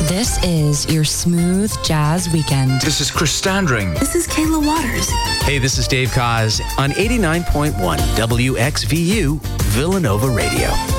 This is your smooth jazz weekend. This is Chris Standring. This is Kayla Waters. Hey, this is Dave Koz on 89.1 WXVU Villanova Radio.